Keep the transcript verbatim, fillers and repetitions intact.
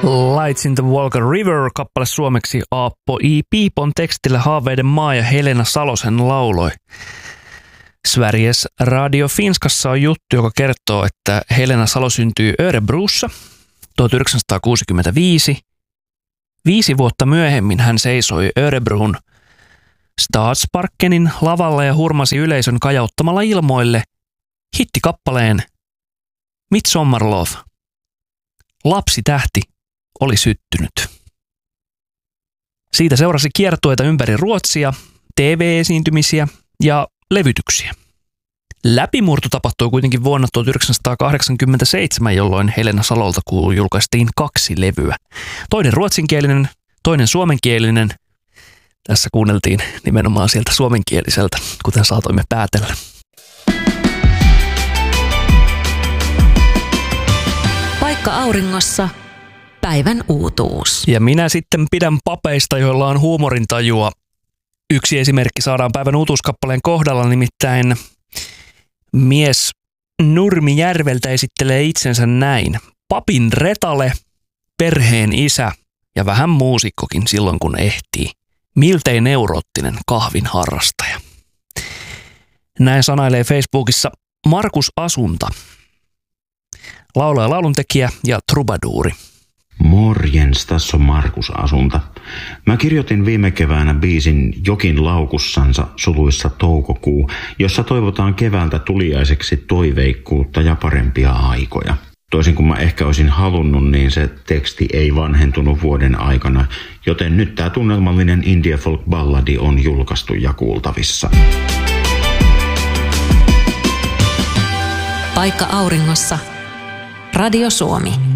Lights in the Volga River -kappale suomeksi Aappo I. Piipon tekstillä Haaveiden maa ja Helena Salosen lauloi. Sveriges Radio Finskassa on juttu, joka kertoo, että Helena Salo syntyi Örebrossa tuhatyhdeksänsataakuusikymmentäviisi. Viisi vuotta myöhemmin hän seisoi Örebron Stadsparkenin lavalla ja hurmasi yleisön kajauttamalla ilmoille hittikappaleen Midsommar-lov. Lapsi tähti oli syttynyt. Siitä seurasi kiertueita ympäri Ruotsia, T V-esiintymisiä ja levytyksiä. Läpimurto tapahtui kuitenkin vuonna tuhatyhdeksänsataakahdeksankymmentäseitsemän, jolloin Helena Salolta julkaistiin kaksi levyä. Toinen ruotsinkielinen, toinen suomenkielinen. Tässä kuunneltiin nimenomaan sieltä suomenkieliseltä, kuten saatoimme päätellä. Paikka auringossa. Päivän uutuus. Ja minä sitten pidän papeista, joilla on huumorintajua. Yksi esimerkki saadaan päivän uutuuskappaleen kohdalla, nimittäin mies Nurmijärveltä esittelee itsensä näin. Papin retale, perheen isä ja vähän muusikkokin silloin kun ehtii. Miltei neuroottinen kahvin harrastaja. Näin sanailee Facebookissa Markus Asunta. Laulaja, lauluntekijä ja trubaduuri. Morjens, tässä on Markus Asunta. Mä kirjoitin viime keväänä biisin Jokin laukussansa suluissa toukokuu, jossa toivotaan keväältä tuliaiseksi toiveikkuutta ja parempia aikoja. Toisin kuin mä ehkä olisin halunnut, niin se teksti ei vanhentunut vuoden aikana, joten nyt tää tunnelmallinen indie folk balladi on julkaistu ja kuultavissa. Paikka auringossa. Radio Suomi.